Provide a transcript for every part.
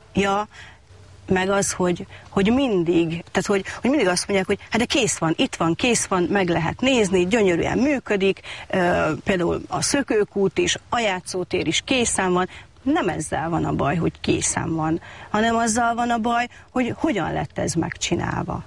meg az, hogy mindig, tehát hogy mindig azt mondják, hogy hát de kész van, itt van, kész van, meg lehet nézni, gyönyörűen működik, például a szökőkút is, a játszótér is készen van. Nem ezzel van a baj, hogy készen van, hanem azzal van a baj, hogy hogyan lett ez megcsinálva.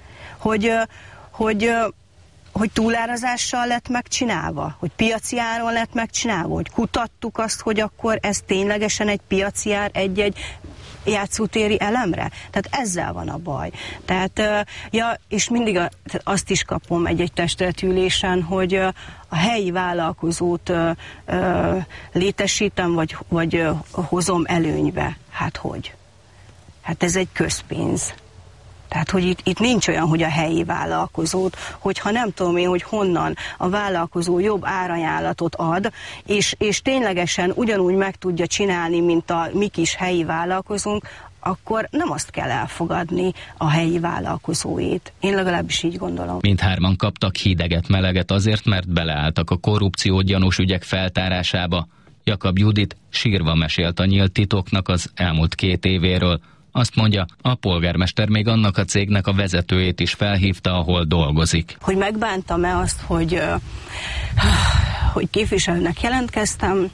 Hogy túlárazással lett megcsinálva, hogy piaci áron lett megcsinálva, hogy kutattuk azt, hogy akkor ez ténylegesen egy piaci ár egy-egy játszótéri elemre. Tehát ezzel van a baj. Tehát, és mindig azt is kapom egy testületülésen, hogy a helyi vállalkozót létesítem, vagy hozom előnybe. Hát hogy? Hát ez egy közpénz. Tehát, hogy itt nincs olyan, hogy a helyi vállalkozót, hogyha nem tudom én, hogy honnan a vállalkozó jobb árajánlatot ad, és ténylegesen ugyanúgy meg tudja csinálni, mint a mi kis helyi vállalkozónk, akkor nem azt kell elfogadni a helyi vállalkozóét. Én legalábbis így gondolom. Mindhárman kaptak hideget-meleget azért, mert beleálltak a korrupció gyanús ügyek feltárásába. Jakab Judit sírva mesélt a nyílt titoknak az elmúlt 2 évéről. Azt mondja, a polgármester még annak a cégnek a vezetőjét is felhívta, ahol dolgozik. Hogy megbántam-e azt, hogy képviselőnek jelentkeztem,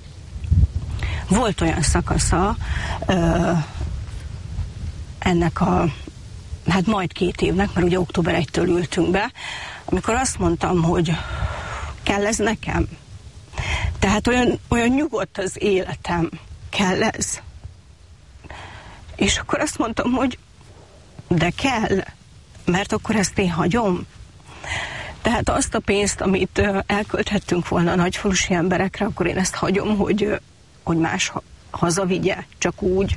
volt olyan szakasza ennek hát majd 2 évnek, mert ugye október 1-től ültünk be, amikor azt mondtam, hogy kell ez nekem? Tehát olyan nyugodt az életem, kell ez? És akkor azt mondtam, hogy de kell, mert akkor ezt én hagyom. Tehát azt a pénzt, amit elkölthettünk volna a nagyfalusi emberekre, akkor én ezt hagyom, hogy más hazavigye, csak úgy.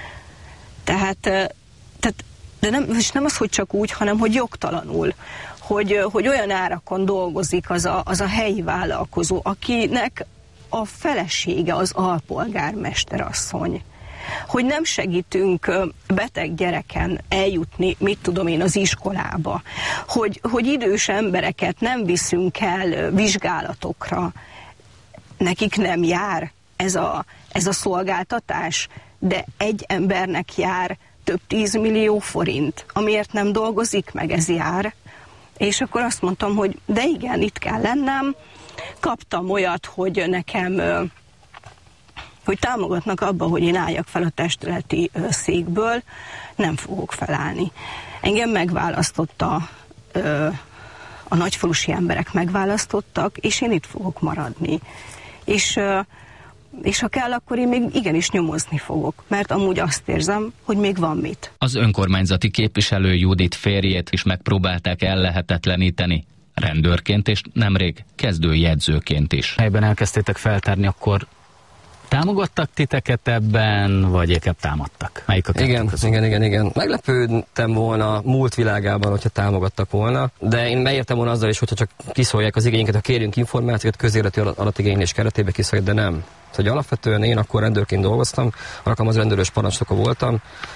De nem az, hogy csak úgy, hanem hogy jogtalanul. Hogy olyan árakon dolgozik az a helyi vállalkozó, akinek a felesége az alpolgármesterasszony. Hogy nem segítünk beteg gyereken eljutni, mit tudom én, az iskolába. Hogy idős embereket nem viszünk el vizsgálatokra. Nekik nem jár ez a szolgáltatás, de egy embernek jár több 10 millió forint, amiért nem dolgozik meg, ez jár. És akkor azt mondtam, hogy de igen, itt kell lennem. Kaptam olyat, hogy nekem... hogy támogatnak abba, hogy én álljak fel a testületi székből, nem fogok felállni. Engem megválasztotta, a nagyfalusi emberek megválasztottak, és én itt fogok maradni. És ha kell, akkor én még igenis nyomozni fogok, mert amúgy azt érzem, hogy még van mit. Az önkormányzati képviselő Judit férjét is megpróbálták ellehetetleníteni. Rendőrként és nemrég kezdőjegyzőként is. Helyben elkezdtétek feltárni, akkor támogattak titeket ebben, vagy inkább támadtak? Melyik a Igen. Meglepődtem volna múlt világában, hogyha támogattak volna, de én beértem volna azzal is, hogyha csak kiszolják az igényeket, ha kérünk információt, közéleti adatigénylés keretében kiszolják, de nem. Hogy alapvetően én akkor rendőrként dolgoztam, alkalmazott rendőrös parancsnoka voltam,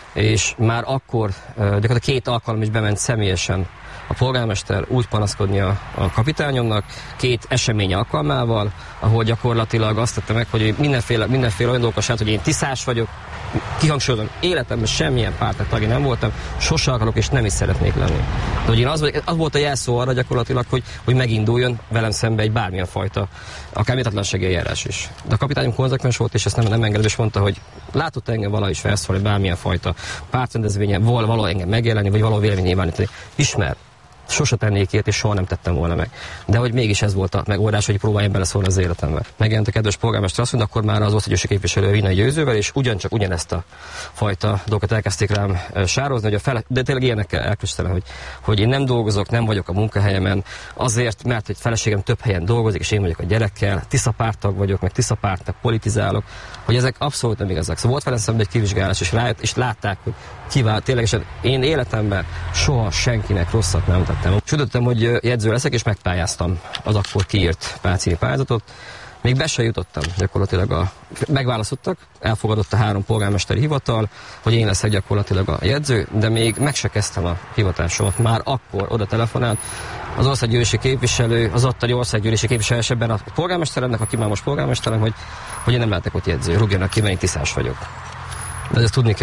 és már akkor gyakorlatilag 2 alkalom is bement személyesen a polgármester úgy panaszkodni a kapitányomnak 2 esemény alkalmával, ahol gyakorlatilag azt tette meg, hogy mindenféle olyan dolgos hogy én tiszás vagyok, kihangsúlyozom, életemben semmilyen pártnak tagja nem voltam, sose akarok és nem is szeretnék lenni. De hogy én az volt a jelszó arra gyakorlatilag, hogy meginduljon velem szembe egy bármilyen fajta, akár méltatlansági eljárás is. De a kapitányom konzekvens volt, és ezt nem engedett, és mondta, hogy látott engem valahogy is felszólni bármilyen fajta pártrendezvényen, valahol engem megjelenni, vagy valahol vélemény nyilvánítani. Ismer. Sose tennék ilyet, és soha nem tettem volna meg. De hogy mégis ez volt a megoldás, hogy próbáljam beleszólni az életembe. Megjelent a kedves polgármester azt mondta, akkor már az országgyűlési képviselő Vinai Győzővel, és ugyanezt a fajta dolgokat elkezdték rám sározni, de tényleg ilyenekkel elköszönöm, hogy én nem dolgozok, nem vagyok a munkahelyemen, azért, mert egy feleségem több helyen dolgozik, és én vagyok a gyerekkel, Tisza-párttag vagyok, meg Tisza-pártnak politizálok, hogy ezek abszolút nem igazak. Szóval volt velem szemben egy kivizsgálás, és látták, hogy ténylegesen én életemben soha senkinek rosszat nem tettem. Csodottam, hogy jegyző leszek, és megpályáztam az akkor kiírt pályázati pályázatot. Még be sem jutottam, gyakorlatilag megválasztottak, elfogadott a 3 polgármesteri hivatal, hogy én leszek gyakorlatilag a jegyző, de még meg se kezdtem a hivatásomat. Már akkor oda telefonált az országgyűlési képviselő, az ottani országgyűlési képviselő, ebben a polgármesteremnek, aki már most polgármesterem, hogy én nem lehetek ott jegyző, rúgjanak ki, mert én tiszás vagyok. De ezt tudni kell.